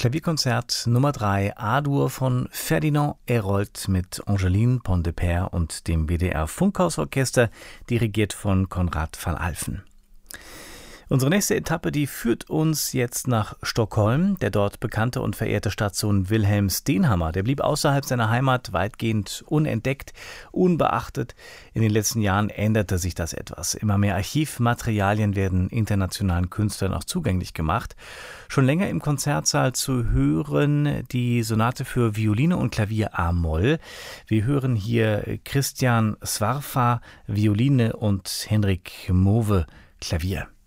Klavierkonzert Nummer 3 A-Dur von Ferdinand Hérold mit Angeline Pontdepère und dem WDR Funkhausorchester, dirigiert von Konrad van Alphen. Unsere nächste Etappe, die führt uns jetzt nach Stockholm. Der dort bekannte und verehrte Stadtsohn Wilhelm Stenhammar, der blieb außerhalb seiner Heimat weitgehend unentdeckt, unbeachtet. In den letzten Jahren änderte sich das etwas. Immer mehr Archivmaterialien werden internationalen Künstlern auch zugänglich gemacht. Schon länger im Konzertsaal zu hören die Sonate für Violine und Klavier a-Moll. Wir hören hier Christian Svarfa, Violine und Henrik Move, Klavier.